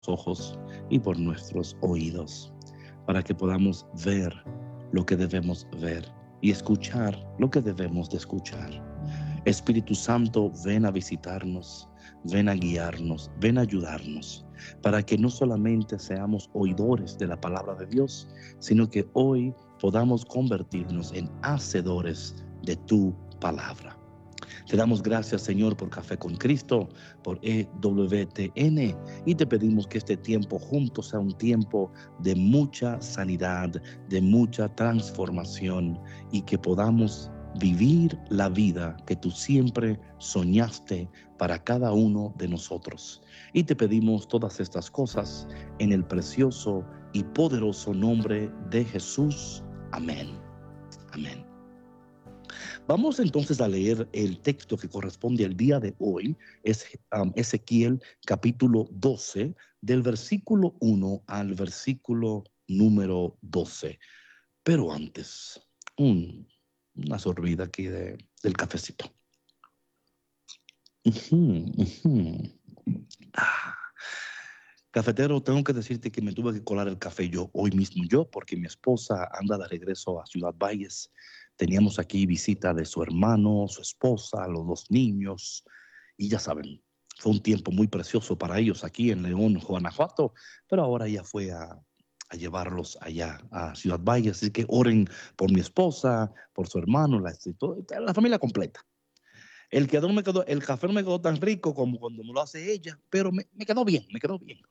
ojos y por nuestros oídos, para que podamos ver lo que debemos ver y escuchar lo que debemos de escuchar. Espíritu Santo, ven a visitarnos, ven a guiarnos, ven a ayudarnos, para que no solamente seamos oidores de la palabra de Dios, sino que hoy podamos convertirnos en hacedores de tu palabra. Te damos gracias, Señor, por Café con Cristo, por EWTN, y te pedimos que este tiempo juntos sea un tiempo de mucha sanidad, de mucha transformación, y que podamos vivir la vida que tú siempre soñaste para cada uno de nosotros. Y te pedimos todas estas cosas en el precioso y poderoso nombre de Jesús. Amén. Amén. Vamos entonces a leer el texto que corresponde al día de hoy. Es Ezequiel capítulo 12, del versículo 1 al versículo número 12. Pero antes, una sorbida aquí del cafecito. Ah, Cafetero, tengo que decirte que me tuve que colar el café yo hoy mismo porque mi esposa anda de regreso a Ciudad Valles. Teníamos aquí visita de su hermano, su esposa, los dos niños, y ya saben, fue un tiempo muy precioso para ellos aquí en León, Guanajuato, pero ahora ella fue a llevarlos allá a Ciudad Valles, así que oren por mi esposa, por su hermano, la familia completa. El café no me quedó tan rico como cuando me lo hace ella, pero me quedó bien, me quedó bien.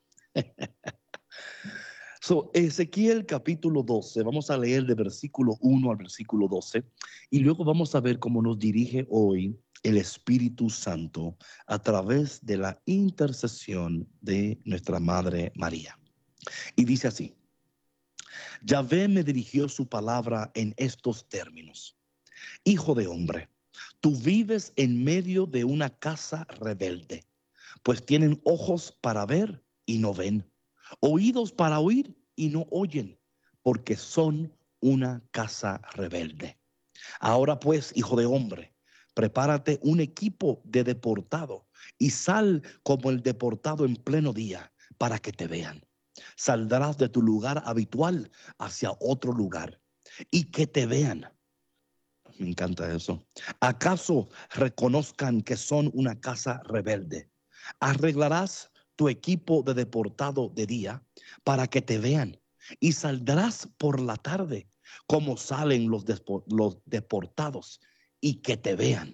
Ezequiel capítulo 12, vamos a leer de versículo 1 al versículo 12 y luego vamos a ver cómo nos dirige hoy el Espíritu Santo a través de la intercesión de nuestra Madre María. Y dice así: Yahvé me dirigió su palabra en estos términos: Hijo de hombre, tú vives en medio de una casa rebelde, pues tienen ojos para ver y no ven, oídos para oír y no oyen, porque son una casa rebelde. Ahora pues, hijo de hombre, prepárate un equipo de deportado y sal como el deportado en pleno día para que te vean. Saldrás de tu lugar habitual hacia otro lugar y que te vean. Me encanta eso. ¿Acaso reconozcan que son una casa rebelde? Arreglarás tu equipo de deportado de día para que te vean y saldrás por la tarde como salen los deportados y que te vean.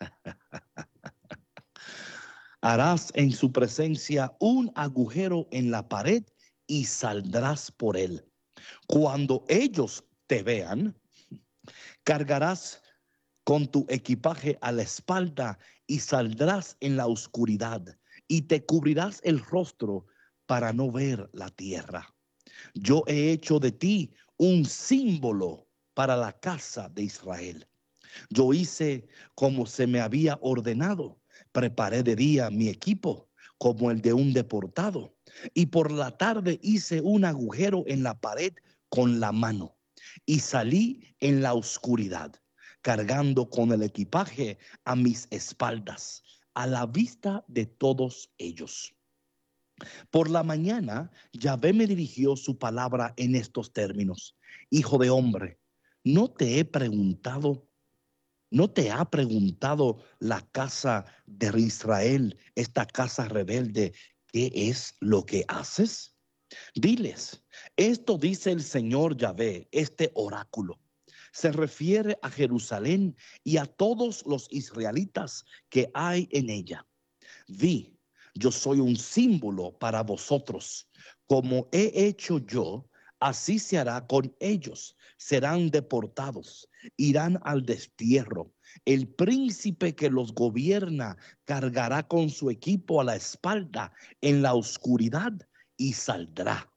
Harás en su presencia un agujero en la pared y saldrás por él. Cuando ellos te vean, cargarás con tu equipaje a la espalda y saldrás en la oscuridad y te cubrirás el rostro para no ver la tierra. Yo he hecho de ti un símbolo para la casa de Israel. Yo hice como se me había ordenado. Preparé de día mi equipo como el de un deportado y por la tarde hice un agujero en la pared con la mano y salí en la oscuridad, cargando con el equipaje a mis espaldas, a la vista de todos ellos. Por la mañana, Yahvé me dirigió su palabra en estos términos: Hijo de hombre, ¿no te he preguntado? ¿No te ha preguntado la casa de Israel, esta casa rebelde, qué es lo que haces? Diles, esto dice el Señor Yahvé, este oráculo. Se refiere a Jerusalén y a todos los israelitas que hay en ella. Di, yo soy un símbolo para vosotros. Como he hecho yo, así se hará con ellos. Serán deportados, irán al destierro. El príncipe que los gobierna cargará con su equipo a la espalda en la oscuridad y saldrá.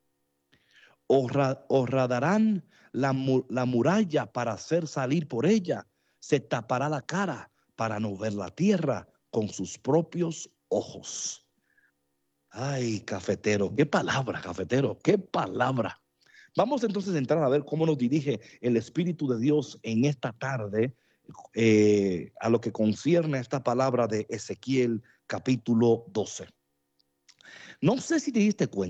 Horradarán la muralla para hacer salir por ella. Se tapará la cara para no ver la tierra con sus propios ojos. Ay, cafetero, qué palabra, cafetero, qué palabra. Vamos entonces a entrar a ver cómo nos dirige el Espíritu de Dios en esta tarde a lo que concierne a esta palabra de Ezequiel capítulo 12. No sé si te diste cuenta.